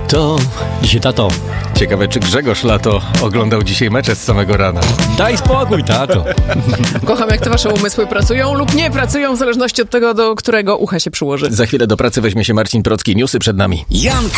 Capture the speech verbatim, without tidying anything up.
Lato. Dzisiaj tato. Ciekawe, czy Grzegorz Lato oglądał dzisiaj mecze z samego rana. Daj spokój, tato. Kocham, jak te wasze umysły pracują lub nie pracują, w zależności od tego, do którego ucha się przyłoży. Za chwilę do pracy weźmie się Marcin Procki. Newsy przed nami. Janka